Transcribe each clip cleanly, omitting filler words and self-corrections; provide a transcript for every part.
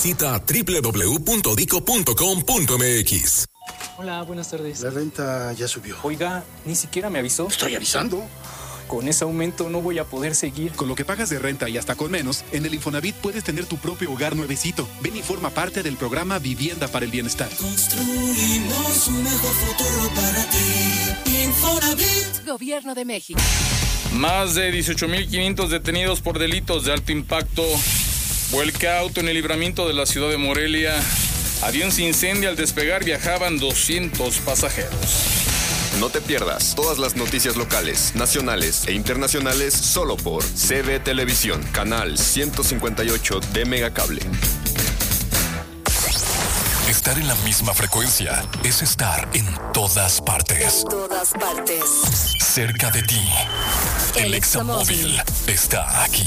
Visita www.dico.com.mx. Hola, buenas tardes. La renta ya subió. Oiga, ni siquiera me avisó. Estoy avisando. Con ese aumento no voy a poder seguir. Con lo que pagas de renta y hasta con menos, en el Infonavit puedes tener tu propio hogar nuevecito. Ven y forma parte del programa Vivienda para el Bienestar. Construimos un mejor futuro para ti. Infonavit. Gobierno de México. Más de 18,500 detenidos por delitos de alto impacto. Vuelca auto en el libramiento de la ciudad de Morelia. Avión se incendia al despegar, viajaban 200 pasajeros. No te pierdas todas las noticias locales, nacionales e internacionales solo por CB Televisión, canal 158 de Megacable. Estar en la misma frecuencia es estar en todas partes. En todas partes. Cerca de ti. El Examóvil está aquí.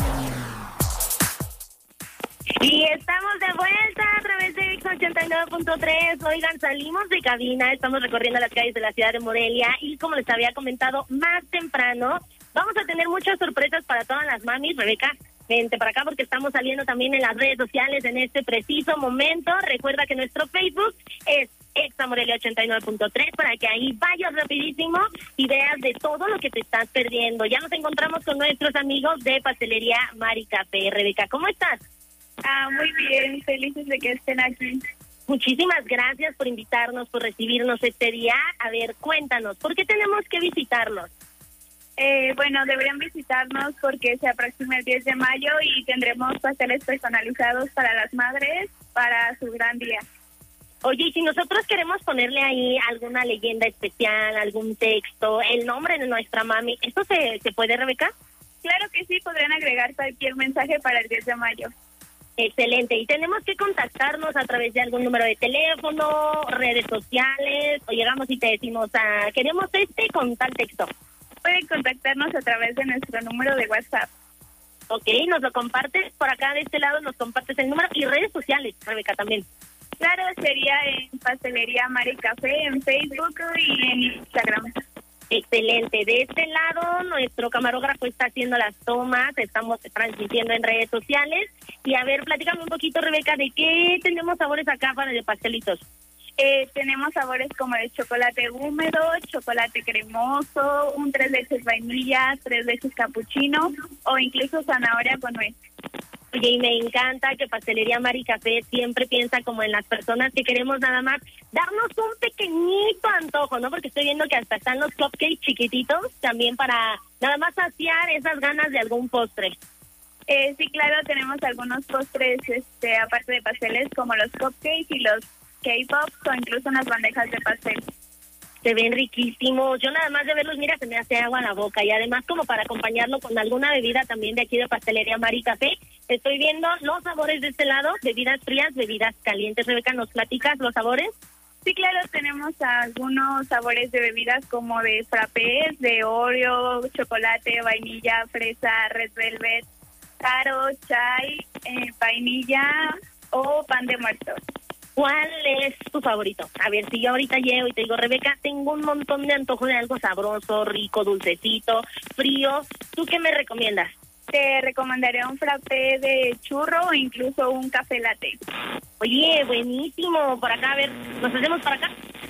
Y estamos de vuelta a través de X89.3. Oigan, salimos de cabina, estamos recorriendo las calles de la ciudad de Morelia y como les había comentado más temprano, vamos a tener muchas sorpresas para todas las mamis. Rebeca, vente para acá porque estamos saliendo también en las redes sociales en este preciso momento. Recuerda que nuestro Facebook es Examorelia 89.3 para que ahí vayas rapidísimo y veas de todo lo que te estás perdiendo. Ya nos encontramos con nuestros amigos de Pastelería Mari Café. Rebeca, ¿cómo estás? Muy bien, felices de que estén aquí. Muchísimas gracias por invitarnos, por recibirnos este día. A ver, cuéntanos, ¿por qué tenemos que visitarlos? Bueno, deberían visitarnos porque se aproxima el 10 de mayo y tendremos pasteles personalizados para las madres para su gran día. Oye, y si nosotros queremos ponerle ahí alguna leyenda especial, algún texto, el nombre de nuestra mami, ¿esto se puede, Rebeca? Claro que sí, podrían agregar cualquier mensaje para el 10 de mayo. Excelente, y tenemos que contactarnos a través de algún número de teléfono, redes sociales, o llegamos y te decimos, queremos con tal texto. Pueden contactarnos a través de nuestro número de WhatsApp. Ok, nos lo compartes por acá de este lado, nos compartes el número y redes sociales, Rebeca, también. Claro, sería en Pastelería Mari Café, en Facebook y en Instagram. Excelente. De este lado, nuestro camarógrafo está haciendo las tomas, estamos transmitiendo en redes sociales. Y a ver, platícame un poquito, Rebeca, ¿de qué tenemos sabores acá para los pastelitos? Tenemos sabores como de chocolate húmedo, chocolate cremoso, un 3 leches vainilla, 3 leches capuchino o incluso zanahoria con nuez. Oye, y me encanta que Pastelería Mari Café siempre piensa como en las personas que queremos nada más darnos un pequeñito antojo, ¿no? Porque estoy viendo que hasta están los cupcakes chiquititos también para nada más saciar esas ganas de algún postre. Sí, claro, tenemos algunos postres, aparte de pasteles, como los cupcakes y los K-pops o incluso unas bandejas de pastel. Se ven riquísimos. Yo nada más de verlos, mira, se me hace agua en la boca. Y además como para acompañarlo con alguna bebida también de aquí de Pastelería Mari Café. Estoy viendo los sabores de este lado, bebidas frías, bebidas calientes. Rebeca, ¿nos platicas los sabores? Sí, claro, tenemos algunos sabores de bebidas como de frappés, de Oreo, chocolate, vainilla, fresa, red velvet, taro, chai, vainilla o pan de muerto. ¿Cuál es tu favorito? A ver, si yo ahorita llego y te digo, Rebeca, tengo un montón de antojo de algo sabroso, rico, dulcecito, frío. ¿Tú qué me recomiendas? Te recomendaría un frappé de churro o incluso un café latte. Oye, buenísimo. Por acá, a ver, ¿nos hacemos para acá?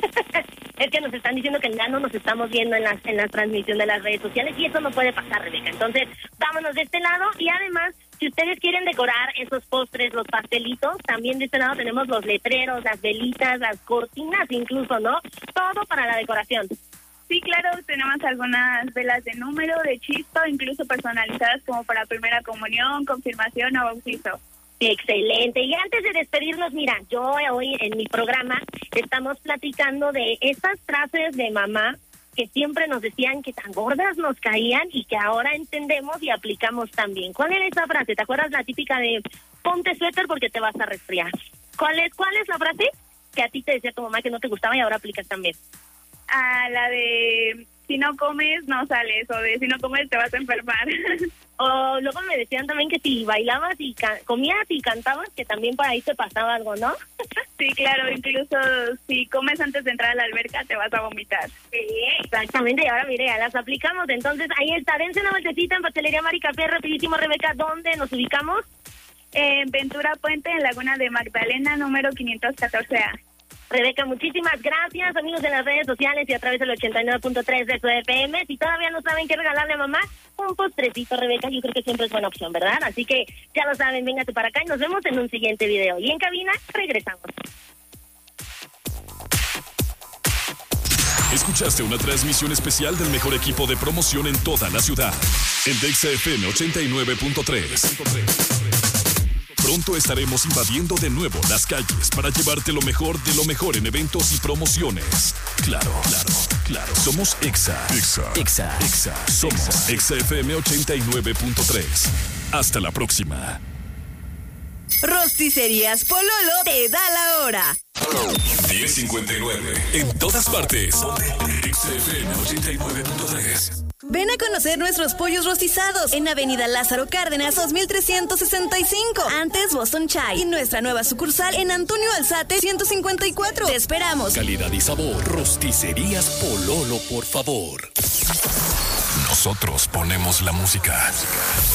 Es que nos están diciendo que ya no nos estamos viendo en la transmisión de las redes sociales y eso no puede pasar, Rebeca. Entonces, vámonos de este lado y además, si ustedes quieren decorar esos postres, los pastelitos, también de este lado tenemos los letreros, las velitas, las cortinas incluso, ¿no? Todo para la decoración. Sí, claro, tenemos algunas velas de número, de chispa, incluso personalizadas como para primera comunión, confirmación o bautizo. Excelente. Y antes de despedirnos, mira, yo hoy en mi programa estamos platicando de esas frases de mamá que siempre nos decían que tan gordas nos caían y que ahora entendemos y aplicamos también. ¿Cuál era esa frase? ¿Te acuerdas la típica de ponte suéter porque te vas a resfriar? ¿Cuál es la frase que a ti te decía tu mamá que no te gustaba y ahora aplicas también? La de si no comes no sales o de si no comes te vas a enfermar. O luego me decían también que si bailabas y comías y cantabas que también por ahí te pasaba algo, ¿no? Sí, claro, incluso si comes antes de entrar a la alberca te vas a vomitar. Sí, exactamente, y ahora mire, ya las aplicamos. Entonces ahí está, dense una vueltecita en Pastelería Mari Café, rapidísimo, Rebeca, ¿dónde nos ubicamos? Ventura Puente, en Laguna de Magdalena, número 514A. Rebeca, muchísimas gracias, amigos, en las redes sociales y a través del 89.3 de su FM. Si todavía no saben qué regalarle a mamá, un postrecito, Rebeca, yo creo que siempre es buena opción, ¿verdad? Así que ya lo saben, véngate para acá y nos vemos en un siguiente video. Y en cabina, regresamos. Escuchaste una transmisión especial del mejor equipo de promoción en toda la ciudad. El de XFM 89.3. Pronto estaremos invadiendo de nuevo las calles para llevarte lo mejor de lo mejor en eventos y promociones. Claro. Somos Exa. Somos XFM 89.3. Hasta la próxima. Rosticerías Pololo te da la hora. 10:59. En todas partes. XFM 89.3. Ven a conocer nuestros pollos rostizados en Avenida Lázaro Cárdenas 2365, antes Boston Chai, y nuestra nueva sucursal en Antonio Alzate 154. Te esperamos. Calidad y sabor. Rosticerías Pololo, por favor. Nosotros ponemos la música.